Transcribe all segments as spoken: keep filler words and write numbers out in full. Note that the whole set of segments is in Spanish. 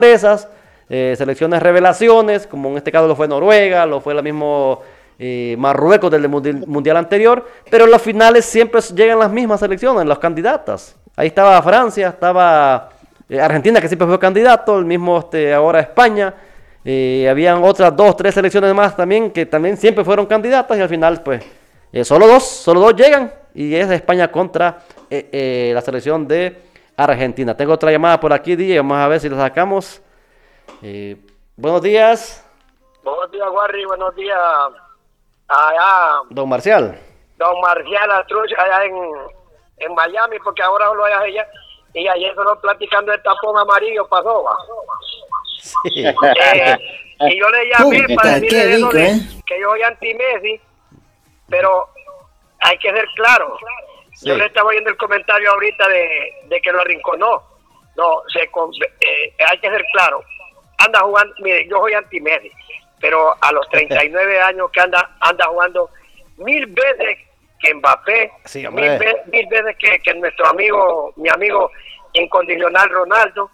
sorpresas, eh, selecciones revelaciones, como en este caso lo fue Noruega, lo fue la mismo eh, Marruecos del mundial, mundial anterior, pero en las finales siempre llegan las mismas selecciones, las candidatas. Ahí estaba Francia, estaba eh, Argentina, que siempre fue candidato, el mismo este, ahora España. Eh, habían otras dos, tres selecciones más también que también siempre fueron candidatas y al final pues eh, solo dos, solo dos llegan y es España contra eh, eh, la selección de Argentina. Tengo otra llamada por aquí, D J, vamos a ver si la sacamos. Eh, buenos días. Buenos días, Warri, buenos días allá. Don Marcial. Don Marcial Atruch, allá en, en Miami, porque ahora lo hay allá. Y ayer fueron platicando el tapón amarillo pasó, ¿va? Sí. Eh, y yo le llamé Uy, para qué decirle eso rico, de, ¿eh? que yo soy anti-Messi, pero hay que ser claro. Sí. Yo le estaba oyendo el comentario ahorita de, de que lo arrinconó. No, se, eh, hay que ser claro. Anda jugando, mire, yo soy anti-Messi, pero a los treinta y nueve años que anda anda jugando mil veces que Mbappé, Sí, mil, ve, mil veces que, que nuestro amigo, mi amigo incondicional Ronaldo,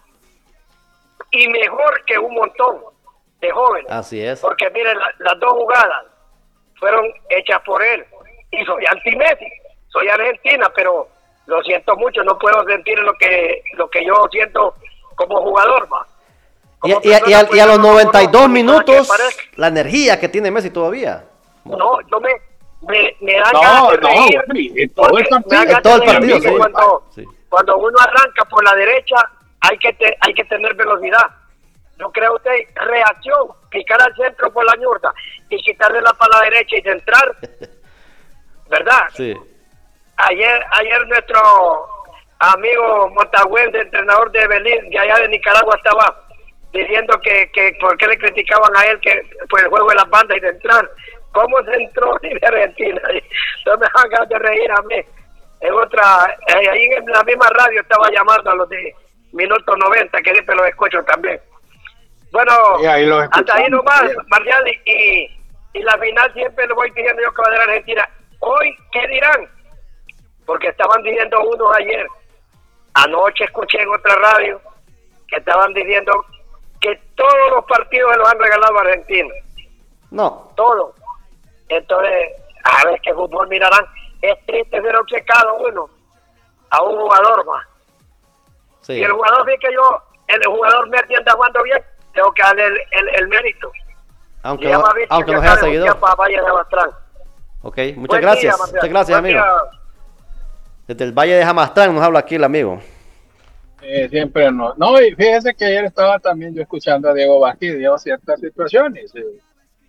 y mejor que un montón de jóvenes. Así es. Porque miren, la, las dos jugadas fueron hechas por él. Y soy anti-Messi, soy Argentina, pero lo siento mucho, no puedo sentir lo que lo que yo siento como jugador, ¿va? Y, Como y, y, a, y a los noventa y dos minutos, que la energía que tiene Messi todavía. No, yo me, me, me dan No, ganas de no, reír. en todo el partido. Me dan En todo el ganas de partido, reír sí. Cuando, Sí. cuando uno arranca por la derecha, hay que te, hay que tener velocidad. ¿No cree usted? Reacción, picar al centro por la ñurda y quitarle la para la derecha y centrar. ¿Verdad? Sí. Ayer, ayer nuestro amigo Montagüense, entrenador de Belín, de allá de Nicaragua, estaba diciendo que, que por qué le criticaban a él que por el juego de las bandas y de entrar. ¿Cómo se entró de Argentina? No me hagas de reír a mí. En otra, eh, ahí en la misma radio estaba llamando a los de Minuto noventa, que siempre los escucho también. Bueno, ahí hasta ahí nomás, Marcial, y, y la final siempre lo voy diciendo yo que va a ser Argentina. Hoy, ¿qué dirán? Porque estaban diciendo unos ayer, anoche escuché en otra radio, que estaban diciendo que todos los partidos se los han regalado a Argentina. No. Todos. Entonces, a ver qué fútbol mirarán. Es triste ver obcecado uno a un jugador más. Sí. Y el jugador sí que yo, el jugador me atienda jugando bien, tengo que darle el, el, el mérito. Aunque, no, aunque no sea seguidor. Valle de Amastrán. Ok, muchas gracias. Día, muchas gracias, Buen amigo. Día. Desde el Valle de Jamastrán nos habla aquí el amigo. Eh, siempre no. No, y fíjese que ayer estaba también yo escuchando a Diego Vázquez y dio ciertas situaciones. Eh,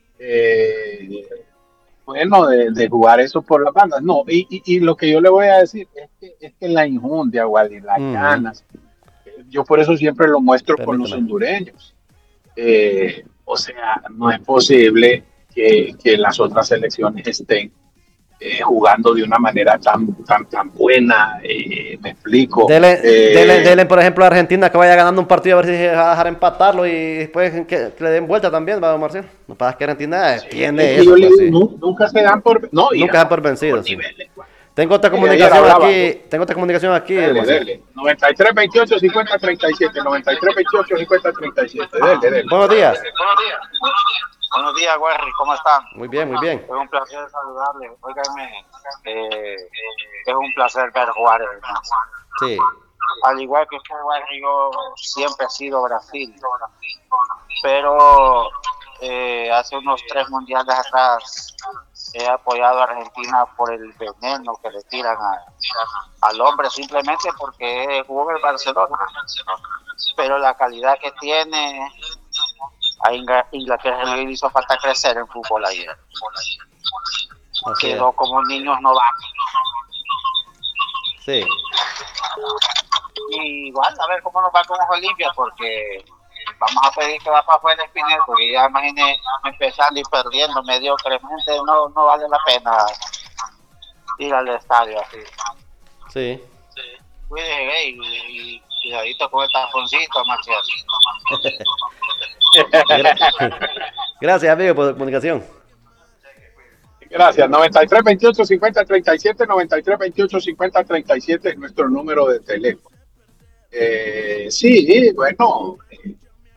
eh, bueno, de, de jugar eso por las bandas. No, y, y, y lo que yo le voy a decir es que, es que la injundia, Wally, las Mm. ganas, yo por eso siempre lo muestro con los Permíteme. hondureños. Eh, o sea, no es posible que, que las otras selecciones estén eh, jugando de una manera tan tan tan buena, eh, me explico. Dele, Eh, dele, dele, por ejemplo, a Argentina que vaya ganando un partido a ver si va a dejar empatarlo y después que, que le den vuelta también, va, Marcelo. No pasa que Argentina sí, tiene es que eso. yo le Pues, digo, sí. nu- nunca se dan por no, y Nunca se dan por vencidos. Sí. niveles, Juan. Tengo otra Sí, ayer comunicación hablaba, aquí. Tengo otra comunicación aquí. Dele, Marcelo. dele. noventa y tres veintiocho cincuenta treinta y siete, noventa y tres veintiocho cincuenta treinta y siete. Dele, dele. Buenos días. Buenos días. Buenos días, Warri, ¿cómo están? Muy bien, muy bien. Es un placer saludarle. Óigame, eh, es un placer ver jugar, hermano. Sí. Al igual que usted, Warri, yo siempre he sido Brasil. Pero eh, hace unos tres mundiales atrás he apoyado a Argentina por el veneno que le tiran a, al hombre, simplemente porque jugó en el Barcelona. Pero la calidad que tiene, a Ingl- Inglaterra le hizo falta crecer en fútbol ayer. Así es. Quedó como niños novatos. Sí. Y igual, a ver cómo nos va con Olimpia, porque vamos a pedir que va para afuera Espinel, porque ya imaginé empezando y perdiendo mediocremente, no, no vale la pena ir al estadio así. Sí. Cuídese, y, y cuidadito con el taponcito, Marcial. Gra- Gracias, amigo, por la comunicación. Gracias. noventa y tres veintiocho cincuenta treinta y siete, noventa y tres veintiocho cincuenta treinta y siete es nuestro número de teléfono. Eh, sí, bueno,